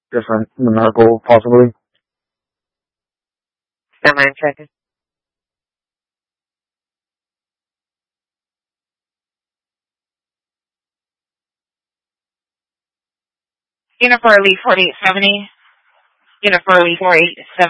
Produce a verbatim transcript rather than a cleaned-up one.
different numerical, possibly. Am I checking? Unit for Elite forty-eight seventy. Unit for Elite forty-eight seventy.